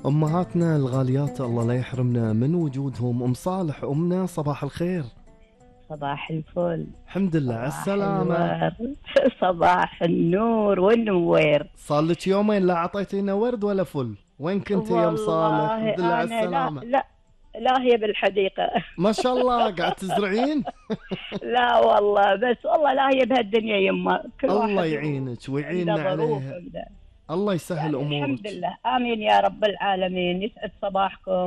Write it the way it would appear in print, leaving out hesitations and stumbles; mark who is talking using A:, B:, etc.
A: أمهاتنا الغاليات الله لا يحرمنا من وجودهم. أم صالح أمنا، صباح الخير.
B: صباح الفل.
A: الحمد لله على
B: صباح
A: السلامة.
B: الورد. صباح النور والنوير.
A: صار لك يومين لا أعطيتينا ورد ولا فل، وين كنت يا أم صالح؟
B: والله
A: الحمد لله على
B: أنا لا
A: السلامة.
B: لا لا هي بالحديقة.
A: ما شاء الله قاعد تزرعين.
B: لا والله، بس والله لا هي بهالدنيا يما، كل
A: الله
B: واحد
A: يعينك
B: عنده
A: ويعيننا
B: ظروف
A: عليها.
B: عنده.
A: الله يسهل
B: يعني
A: أمورك.
B: الحمد لله، آمين يا رب العالمين. يسعد صباحكم.